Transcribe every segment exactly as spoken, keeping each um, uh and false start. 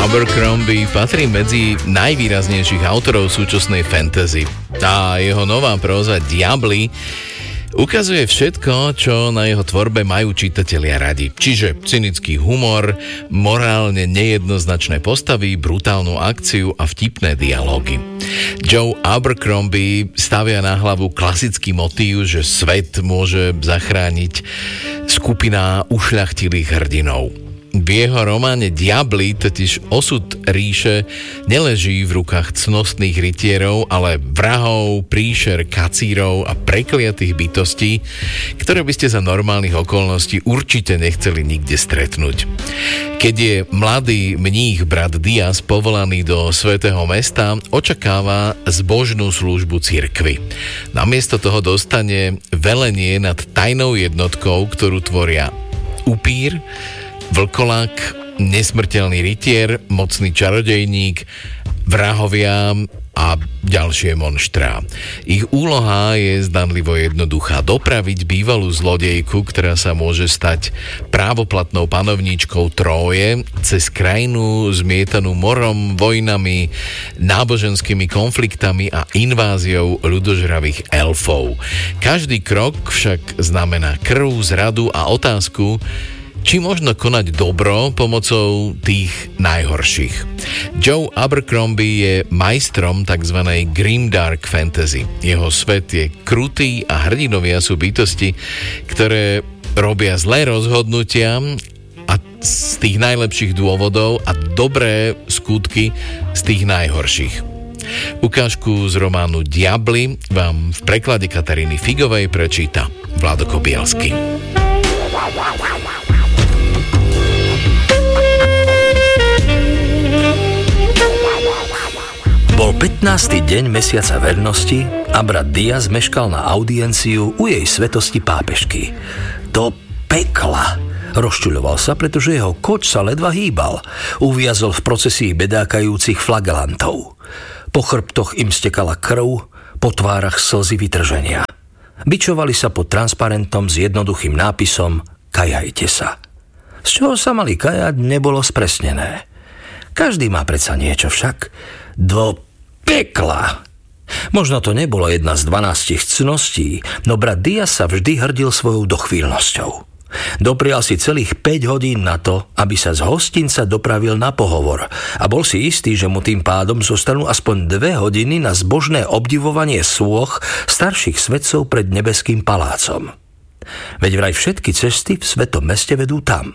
Abercrombie patrí medzi najvýraznejších autorov súčasnej fantasy. A jeho nová próza Diabli ukazuje všetko, čo na jeho tvorbe majú čitatelia radi. Čiže cynický humor, morálne nejednoznačné postavy, brutálnu akciu a vtipné dialógy. Joe Abercrombie stavia na hlavu klasický motív, že svet môže zachrániť skupina ušľachtilých hrdinov. V jeho románe Diabli totiž osud ríše neleží v rukách cnostných rytierov, ale vrahov, príšer, kacírov a prekliatých bytostí, ktoré by ste za normálnych okolností určite nechceli nikde stretnúť. Keď je mladý mních brat Diaz povolaný do svätého mesta, očakáva zbožnú službu cirkvi. Namiesto toho dostane velenie nad tajnou jednotkou, ktorú tvoria upír, vlkolák, nesmrteľný rytier, mocný čarodejník, vrahovia a ďalšie monštrá. Ich úloha je zdanlivo jednoduchá: dopraviť bývalú zlodejku, ktorá sa môže stať právoplatnou panovníčkou Tróje, cez krajinu zmietanú morom, vojnami, náboženskými konfliktami a inváziou ľudožravých elfov. Každý krok však znamená krv, zradu a otázku, či možno konať dobro pomocou tých najhorších. Joe Abercrombie je majstrom tzv. Grimdark fantasy. Jeho svet je krutý a hrdinovia sú bytosti, ktoré robia zlé rozhodnutia a z tých najlepších dôvodov a dobré skutky z tých najhorších. Ukážku z románu Diabli vám v preklade Kataríny Figovej prečíta Vlado Kobielsky. Bol pätnásty deň mesiaca vernosti a brat Diaz meškal na audienciu u jej svetosti pápežky. Do pekla! Rozčuľoval sa, pretože jeho koč sa ledva hýbal. Uviazol v procesii bedákajúcich flagelantov. Po chrbtoch im stekala krv, po tvárach slzy vytrženia. Bičovali sa pod transparentom s jednoduchým nápisom Kajajte sa. Z čoho sa mali kajať, nebolo spresnené. Každý má predsa niečo však. Do pekla! Možno to nebolo jedna z dvanástich cností, no brat Diaz sa vždy hrdil svojou dochvíľnosťou. Doprial si celých päť hodín na to, aby sa z hostinca dopravil na pohovor a bol si istý, že mu tým pádom zostanú aspoň dve hodiny na zbožné obdivovanie sôch starších svetcov pred nebeským palácom. Veď vraj všetky cesty v svetom meste vedú tam.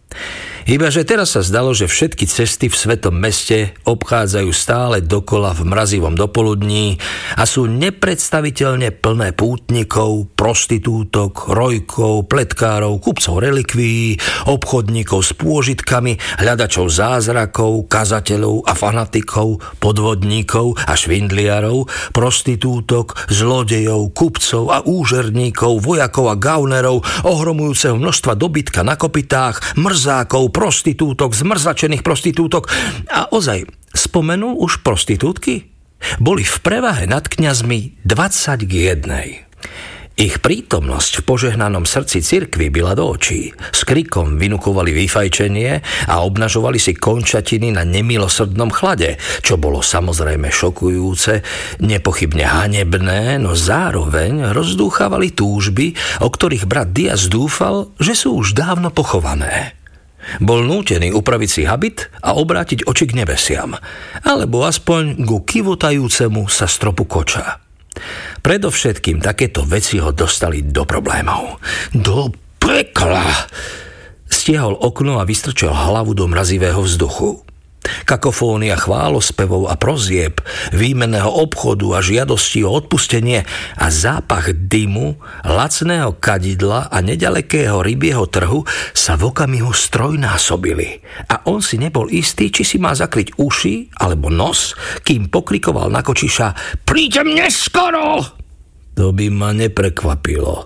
Ibaže teraz sa zdalo, že všetky cesty v svetom meste obchádzajú stále dokola v mrazivom dopoludní a sú nepredstaviteľne plné pútnikov, prostitútok, rojkov, pletkárov, kupcov relikvií, obchodníkov s pôžitkami, hľadačov zázrakov, kazateľov a fanatikov, podvodníkov a švindliarov, prostitútok, zlodejov, kupcov a úžerníkov, vojakov a gaunerov, ohromujúceho množstva dobytka na kopytách, mrzákov, prostitútok, zmrzačených prostitútok. A ozaj, spomenul už prostitútky? Boli v prevahe nad kňazmi dvadsať k jednej. Ich prítomnosť v požehnanom srdci cirkvi byla do očí. S krikom vynukovali vyfajčenie a obnažovali si končatiny na nemilosrdnom chlade, čo bolo samozrejme šokujúce, nepochybne hanebné, no zároveň rozdúchávali túžby, o ktorých brat Diaz dúfal, že sú už dávno pochované. Bol nútený upraviť si habit a obrátiť oči k nebesiam, alebo aspoň ku kivotajúcemu sa stropu koča. Predovšetkým takéto veci ho dostali do problémov. Do pekla! Stiahol okno a vystrčil hlavu do mrazivého vzduchu. Kakofónia chválospevov a prozieb, výmenného obchodu a žiadosti o odpustenie a zápach dymu, lacného kadidla a nedalekého rybieho trhu sa v okamihu strojnásobili. A on si nebol istý, či si má zakryť uši alebo nos, kým pokrikoval na kočiša: "Príďem neskoro!" To by ma neprekvapilo.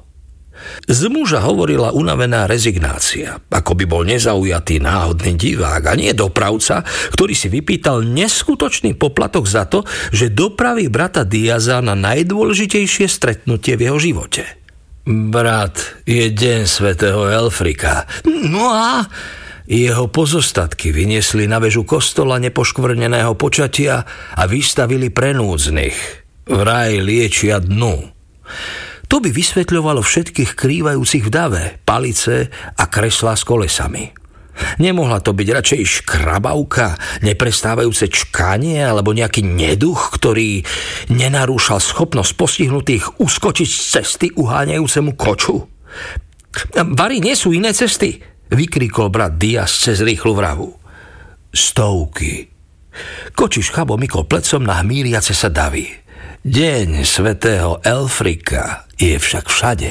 Z muža hovorila unavená rezignácia, ako by bol nezaujatý náhodný divák a nie dopravca, ktorý si vypýtal neskutočný poplatok za to, že dopraví brata Diaza na najdôležitejšie stretnutie v jeho živote. Brat, je deň svätého Elfrika. No a Jeho pozostatky vyniesli na väžu kostola nepoškvrneného počatia a vystavili pre núdznych. Vraj liečia dnu. To by vysvetľovalo všetkých krývajúcich v dave, palice a kreslá s kolesami. Nemohla to byť radšej škrabavka, neprestávajúce čkanie alebo nejaký neduch, ktorý nenarúšal schopnosť postihnutých uskočiť z cesty uháňajúcemu koču? Vari, nie sú iné cesty, vykríkol brat Diaz cez rýchlu vravu. Stovky. Kočiš chabo mykol plecom na hmíriace sa davy. Deň svätého Elfrika je však všade.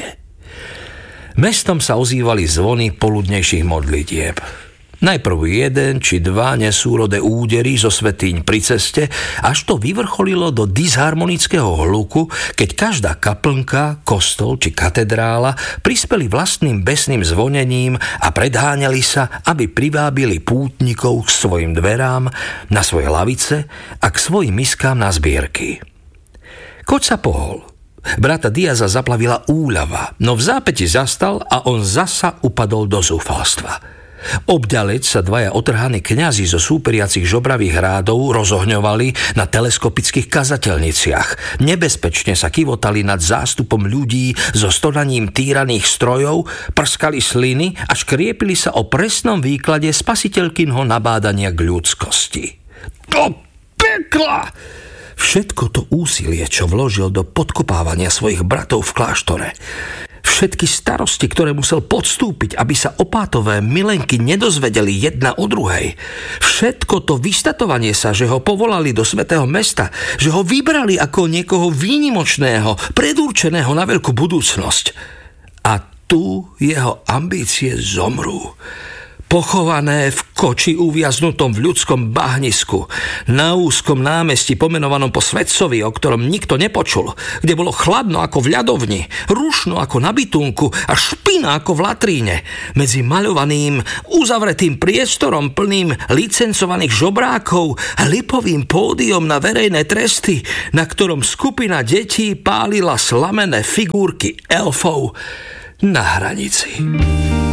Mestom sa ozývali zvony poludnejších modlitieb. Najprv jeden či dva nesúrodé údery zo svätýň pri ceste, až to vyvrcholilo do disharmonického hluku, keď každá kaplnka, kostol či katedrála prispeli vlastným besným zvonením a predháňali sa, aby privábili pútnikov k svojim dverám, na svoje lavice a k svojim miskám na zbierky. Koč sa pohol. Brata Diaza zaplavila úľava, no v zápäti zastal a on zasa upadol do zúfalstva. Obďaleč sa dvaja otrhaní kňazi zo súperiacich žobravých rádov rozohňovali na teleskopických kazateľniciach. Nebezpečne sa kivotali nad zástupom ľudí so stonaním týraných strojov, prskali sliny a škriepili sa o presnom výklade spasiteľkynho nabádania k ľudskosti. Do pekla! Všetko to úsilie, čo vložil do podkopávania svojich bratov v kláštore, všetky starosti, ktoré musel podstúpiť, aby sa opátové milenky nedozvedeli jedna o druhej, všetko to vystatovanie sa, že ho povolali do svätého mesta, že ho vybrali ako niekoho výnimočného, predurčeného na veľkú budúcnosť. A tu jeho ambície zomrú. Pochované v koči uviaznutom v ľudskom bahnisku, na úzkom námestí pomenovanom po svetcovi, o ktorom nikto nepočul, kde bolo chladno ako v ľadovni, rušno ako na bytunku a špina ako v latríne, medzi maľovaným, uzavretým priestorom plným licencovaných žobrákov a lipovým pódiom na verejné tresty, na ktorom skupina detí pálila slamené figurky elfov na hranici.